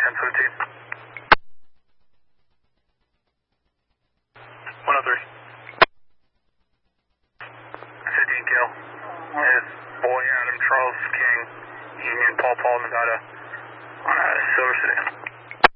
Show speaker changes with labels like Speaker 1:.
Speaker 1: 1017. 103. 15 kill. Is boy Adam Charles King, Union Paul Nevada, on a Silver City.